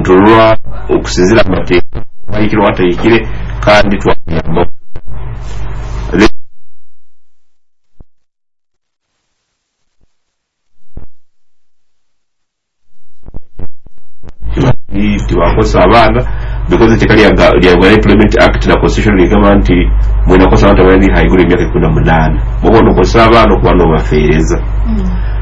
kukontrolwa okusinzira amateeka mayikirwa atayikire kandi twayamba tiwakosa abaana because etteka lya Uganda Employment Act na Constitution ligamba nti mwena kosa abantu abali haiguru emyaka 18 mubona okosa abaana okuba n'obafeereza